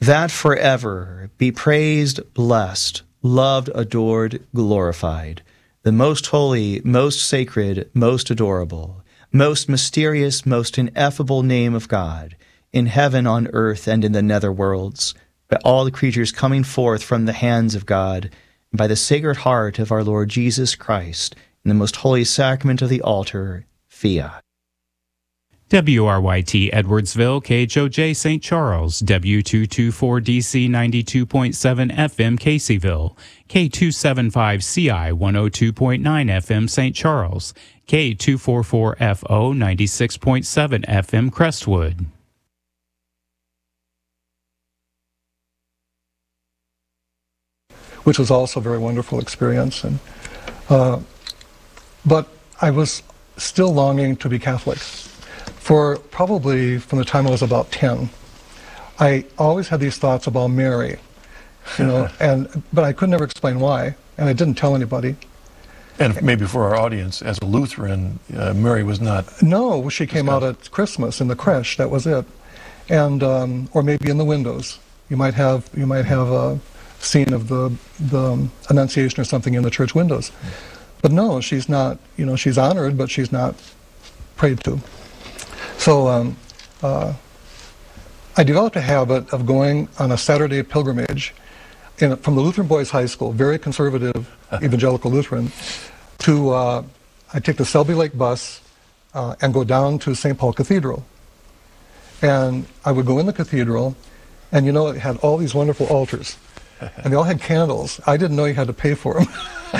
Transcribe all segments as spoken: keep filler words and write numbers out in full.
that forever be praised, blessed, loved, adored, glorified, the most holy, most sacred, most adorable, most mysterious, most ineffable name of God, in heaven, on earth, and in the nether worlds, by all the creatures coming forth from the hands of God, and by the Sacred Heart of our Lord Jesus Christ, in the most holy sacrament of the altar, fiat. W R Y T Edwardsville, K H O J Saint Charles, W two twenty-four D C ninety-two point seven F M Caseyville, K two seventy-five C I one oh two point nine F M Saint Charles, K two forty-four F O ninety-six point seven F M Crestwood. Which was also a very wonderful experience. And uh, but I was still longing to be Catholic. For probably from the time I was about ten, I always had these thoughts about Mary, you know, and but I could never explain why, and I didn't tell anybody. And maybe for our audience, as a Lutheran, uh, Mary was not... No, she came out at Christmas in the creche, that was it. And, um, or maybe in the windows. You might have, you might have a scene of the, the Annunciation or something in the church windows. But no, she's not, you know, she's honored, but she's not prayed to. So um, uh, I developed a habit of going on a Saturday pilgrimage in, from the Lutheran Boys High School, very conservative evangelical Lutheran, to, uh, I take the Selby Lake bus uh, and go down to Saint Paul Cathedral. And I would go in the cathedral, and you know, it had all these wonderful altars. And they all had candles. I didn't know you had to pay for them.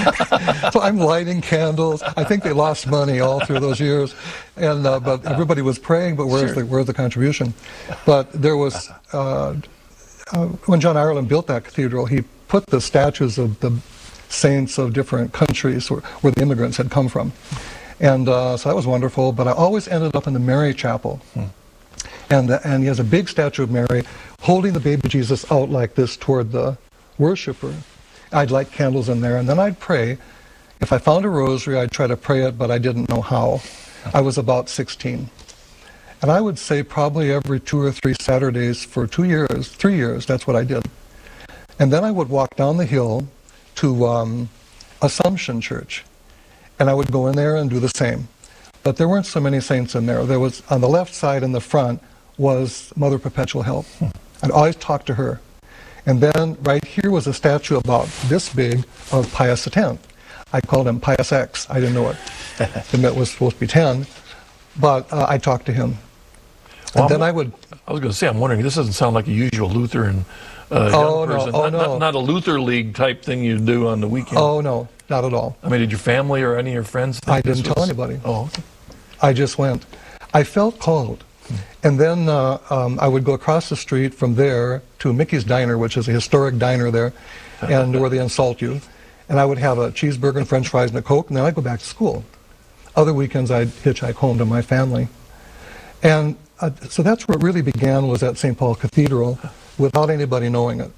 So I'm lighting candles. I think they lost money all through those years. And uh, but everybody was praying, but where's, sure. the, where's the contribution? But there was, uh, uh, when John Ireland built that cathedral, he put the statues of the saints of different countries where, where the immigrants had come from. And uh, so that was wonderful, but I always ended up in the Mary Chapel. Hmm. And, uh, and he has a big statue of Mary holding the baby Jesus out like this toward the worshiper. I'd light candles in there, and then I'd pray. If I found a rosary, I'd try to pray it, but I didn't know how. I was about sixteen. And I would say probably every two or three Saturdays for two years, three years, that's what I did. And then I would walk down the hill to um, Assumption Church, and I would go in there and do the same. But there weren't so many saints in there. There was, on the left side in the front, was Mother Perpetual Help. I'd always talk to her. And then right here was a statue about this big of Pius the tenth. I called him Pius X. I didn't know it. It was supposed to be ten. But uh, I talked to him. Well, and then I'm, I would... I was going to say, I'm wondering, this doesn't sound like a usual Lutheran uh, oh, young person. No, oh, not, no. not, not a Luther League type thing you do on the weekend. Oh, no. Not at all. I mean, did your family or any of your friends think I didn't this tell was... anybody. Oh, okay. I just went. I felt called. And then uh, um, I would go across the street from there to Mickey's Diner, which is a historic diner there, and where they insult you. And I would have a cheeseburger and french fries and a Coke, and then I'd go back to school. Other weekends I'd hitchhike home to my family. And uh, so that's where it really began, was at Saint Paul Cathedral, without anybody knowing it.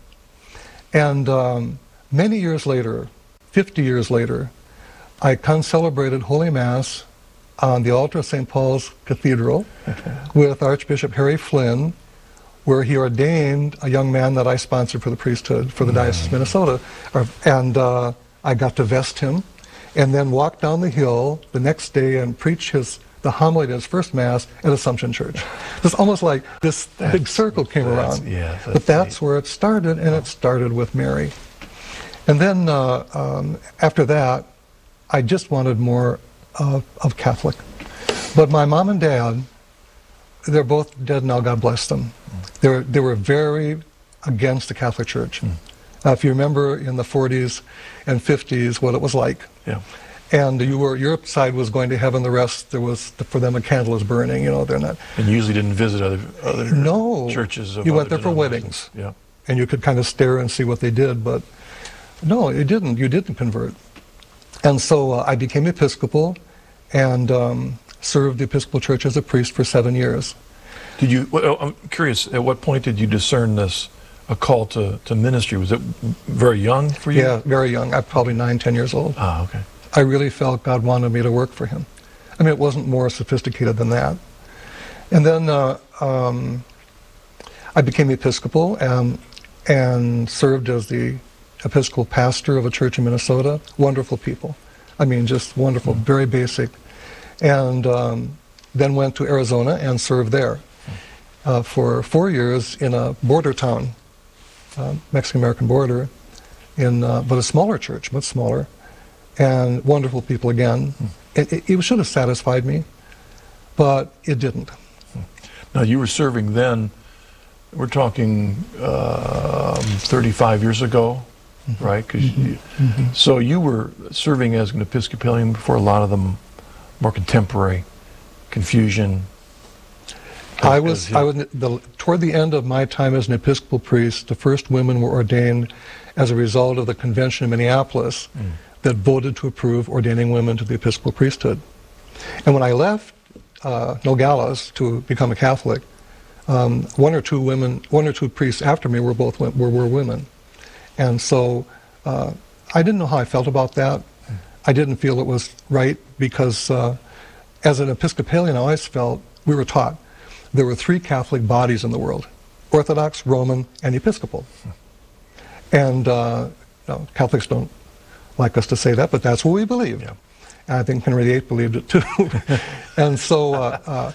And um, many years later, fifty years later, I concelebrated Holy Mass on the altar of Saint Paul's Cathedral with Archbishop Harry Flynn, where he ordained a young man that I sponsored for the priesthood for the Diocese of Minnesota. And uh, I got to vest him, and then walk down the hill the next day and preach his the homily at his first Mass at Assumption Church. It's almost like this that's, big circle came around. Yeah, that's but that's neat. Where it started, and it started with Mary. And then uh, um, after that, I just wanted more Of, of Catholic. But my mom and dad, they're both dead now, God bless them. Mm. They were, they were very against the Catholic Church. Mm. Uh, if you remember in the forties and fifties what it was like. Yeah. And you were, your side was going to heaven, the rest, there was, for them a candle is burning, you know, they're not. And you usually didn't visit other, other no, churches of you other went there for weddings. Yeah. And you could kind of stare and see what they did, but no, it didn't, you didn't convert. And so uh, I became Episcopal, and um, served the Episcopal Church as a priest for seven years. Did you, well, I'm curious, at what point did you discern this, a call to, to ministry? Was it very young for you? Yeah, very young. I'm probably nine, ten years old. Ah, okay. I really felt God wanted me to work for him. I mean, it wasn't more sophisticated than that. And then uh, um, I became Episcopal and, and served as the Episcopal pastor of a church in Minnesota. Wonderful people. I mean, just wonderful, mm. very basic. And um, then went to Arizona and served there uh, for four years in a border town, uh, Mexican-American border, in uh, but a smaller church, much smaller, and wonderful people again. Mm. It, it, it should have satisfied me, but it didn't. Now, you were serving then, we're talking uh, thirty-five years ago, mm-hmm. right? 'Cause mm-hmm. you, mm-hmm. So you were serving as an Episcopalian before a lot of them more contemporary confusion. I was, I was the, toward the end of my time as an Episcopal priest, the first women were ordained as a result of the convention in Minneapolis mm. that voted to approve ordaining women to the Episcopal priesthood. And when I left uh, Nogales to become a Catholic, um, one or two women, one or two priests after me were both were, were women, and so uh, I didn't know how I felt about that. Mm. I didn't feel it was right because, uh, as an Episcopalian, I always felt we were taught there were three Catholic bodies in the world: Orthodox, Roman, and Episcopal. Mm. And uh, no, Catholics don't like us to say that, but that's what we believe. Yeah. And I think Henry the Eighth believed it too. And so uh, uh,